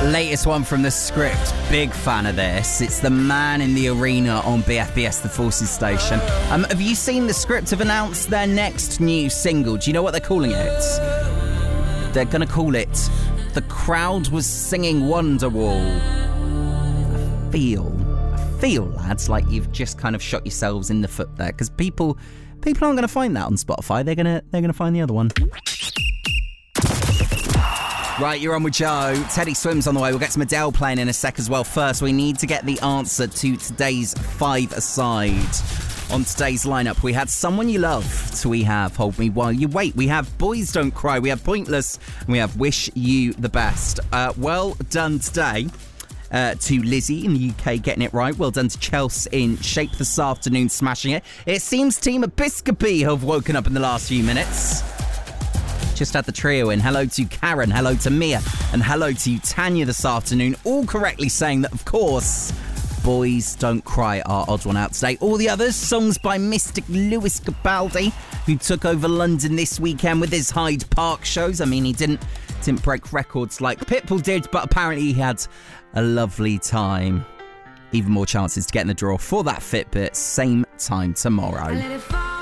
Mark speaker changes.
Speaker 1: Latest one from The Script. Big fan of this. It's The Man in the Arena on BFBS, the Forces station. Have you seen The Script have announced their next new single? Do you know what they're calling it? They're going to call it The Crowd Was Singing Wonderwall. I feel, lads, like you've just kind of shot yourselves in the foot there, because people aren't going to find that on Spotify. They're going to find the other one. Right, you're on with Joe. Teddy Swims on the way. We'll get some Adele playing in a sec as well. First, we need to get the answer to today's five-a-side. On today's lineup, we had Someone You Loved. We have Hold Me While You Wait. We have Boys Don't Cry. We have Pointless. And we have Wish You the Best. Well done today to Lizzie in the UK getting it right. Well done to Chelsea in Shape this afternoon, smashing it. It seems Team Episcopi have woken up in the last few minutes. Just had the trio in. Hello to Karen, hello to Mia, and hello to Tanya this afternoon. All correctly saying that, of course, Boys Don't Cry are odd one out today. All the others, songs by Mystic Lewis Capaldi, who took over London this weekend with his Hyde Park shows. I mean, he didn't break records like Pitbull did, but apparently he had a lovely time. Even more chances to get in the draw for that Fitbit, same time tomorrow.